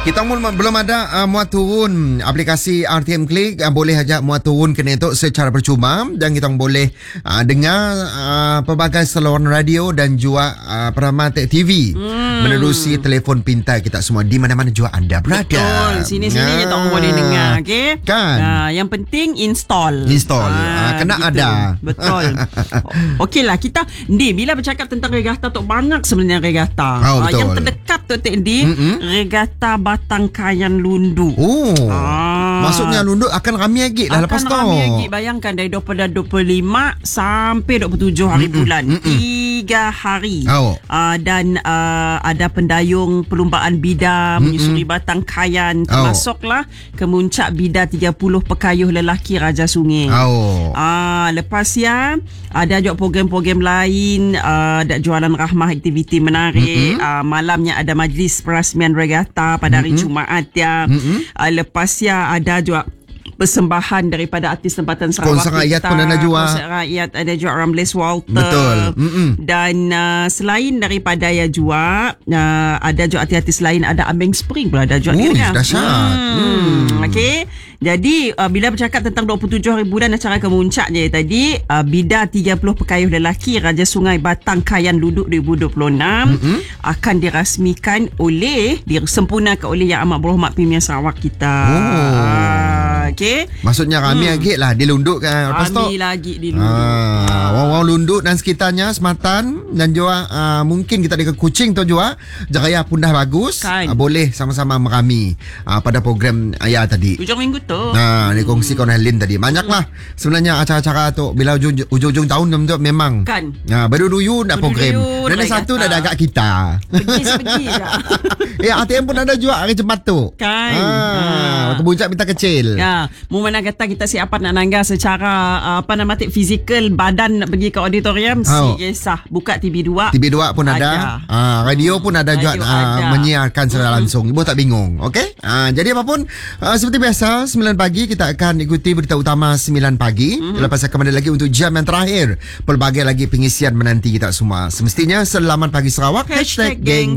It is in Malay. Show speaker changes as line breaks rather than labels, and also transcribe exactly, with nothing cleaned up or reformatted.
Kita mul belum ada uh, muat turun aplikasi R T M Click, uh, boleh aja muat turun ke netok secara percuma, dan kita boleh uh, dengar uh, pelbagai saluran radio dan juga uh, peramata T V hmm. menerusi telefon pintar kita semua di mana-mana juga anda berada.
Betul, sini-sini je tak boleh dengar, okey?
Kan?
Uh, yang penting install.
Install. Uh, uh, kena
gitu.
ada.
Betul. Okeylah, kita Ndi bila bercakap tentang regata tu banyak sebenarnya regata.
Oh,
uh, yang terdekat tu Tok Ndi, mm-hmm. regata Batangkayan Lundu.
Oh.
Ah.
Maksudnya Lundu akan ramai lagi lah lepas tu.
Akan ramai lagi. Bayangkan dari dua puluh lima sampai dua puluh tujuh hari mm-mm. bulan. Mm-mm. Tiga hari.
Oh.
Uh, dan uh, ada pendayung perlumbaan bida Mm-mm. menyusuri Batangkayan. Termasuklah oh. kemuncak bida tiga puluh pekayuh lelaki Raja Sungai.
Oh.
Uh, lepas ya ada juga program-program lain, uh, ada jualan rahmah, aktiviti menarik. Uh, malamnya ada majlis perasmian regata pada hari Mm-mm. Jumaat ya. Uh, lepas ya ada juga persembahan daripada artis tempatan Sarawak.
Konsert rakyat pun ada juga.
Konsert rakyat ada juga Ramles Walter.
Betul. Mm-mm.
Dan uh, selain daripada ya juga uh, ada juga artis lain, ada Ambeng Spring pula ada juga.
Oh, dahsyat. Hmm.
hmm. Okey. Jadi uh, bila bercakap tentang dua puluh tujuh hari bulan acara kemuncaknya tadi, uh, bida tiga puluh pekayuh lelaki Raja Sungai Batangkayan Lundu dua ribu dua puluh enam mm-hmm. akan dirasmikan oleh disempurnakan oleh Yang Amat Berhormat Premier Sarawak kita.
Oh.
Okey.
Maksudnya ramai hmm. lagi lah dilunduk kan. Lepas tu
ramai lagi dilunduk.
Ah, orang-orang lunduk dan sekitarnya Sematan dan juga uh, mungkin kita ada ke Kuching tu juga. Jaya pun dah bagus. Kan. Uh, boleh sama-sama merami uh, pada program ayah tadi.
Hujung minggu tu.
Nah, hmm. dikongsikan oleh Lin tadi. Banyaklah hmm. sebenarnya acara-acara tu bila ujung, ujung tahun tu memang. Kan. Nah, baru duyu nak program. Dan satu dah ada agak kita.
Pergi-pergi je.
Ya, R T M pun ada juga hari Jumaat tu.
Kan.
Ah, waktu puncak minta kecil.
Ya, mu mana kata kita siapa nak nangga secara uh, apa nama tu fizikal badan nak pergi ke auditorium, oh. si kisah buka T V dua.
T V dua pun ada. ada. Ah, radio pun ada radio juga ada. Uh, menyiarkan secara mm-hmm. langsung. Ibu tak bingung. Okey? Ah, jadi apapun uh, seperti biasa sembilan pagi kita akan ikuti berita utama sembilan pagi. Mm-hmm. Lepas akan kembali lagi untuk jam yang terakhir. Pelbagai lagi pengisian menanti kita semua. Semestinya selamat pagi Sarawak. Hashtag, Hashtag geng.